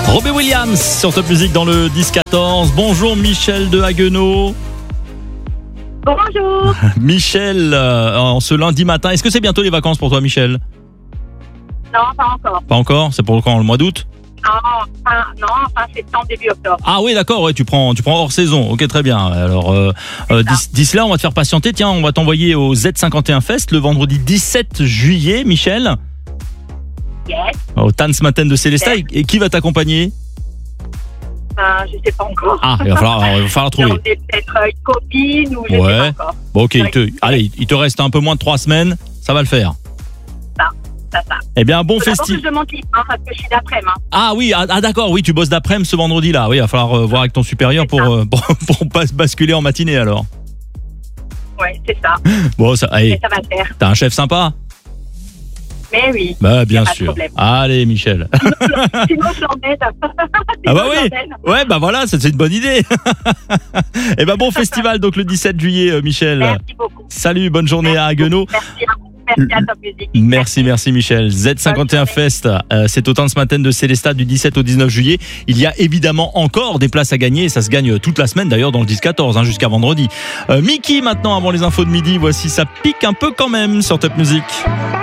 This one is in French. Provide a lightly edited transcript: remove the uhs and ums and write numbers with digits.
Robbie Williams sur Top Music dans le 10-14. Bonjour Michel de Haguenau. Bonjour. Michel, en ce lundi matin, est-ce que c'est bientôt les vacances pour toi Michel ? Non, pas encore. Pas encore ? C'est pour quand ? Le mois d'août ? Fin septembre, début octobre. Ah oui, d'accord, ouais, tu prends hors saison. Ok, très bien. Alors, d'ici là, on va te faire patienter. Tiens, on va t'envoyer au Z51 Fest le vendredi 17 juillet, Michel. Yes. Au Tanzmatten de Célestat. Et qui va t'accompagner ? Je sais pas encore. Ah, il va falloir trouver. On est peut-être une copine ou je sais Ouais. pas encore. Bon, ok, Ouais. il te reste un peu moins de 3 semaines. Ça va le faire. Ça. Eh bien, bon Faut d'abord festival. que je monte parce que je suis d'après-midi. Ah oui, d'accord, oui, tu bosses d'après-midi ce vendredi-là. Oui, il va falloir voir avec ton supérieur pour pas se basculer en matinée alors. Ouais, c'est ça. Bon, allez, Mais ça va le faire. t'as un chef sympa ? Mais oui. Bah, bien pas de sûr. problème. Allez, Michel. Sinon, je l'emmène. Ah bah oui. Ouais, bah voilà, c'est une bonne idée. Eh ben bon festival donc le 17 juillet, Michel. Merci beaucoup. Salut, bonne journée à Haguenau. Merci à vous. Merci à Top Music. Merci Michel. Z51 Fest, c'est au Tanzmatten de Célestat du 17 au 19 juillet. Il y a évidemment encore des places à gagner et ça se gagne toute la semaine d'ailleurs dans le 10-14 jusqu'à vendredi. Mickey maintenant avant les infos de midi, voici ça pique un peu quand même sur Top Music.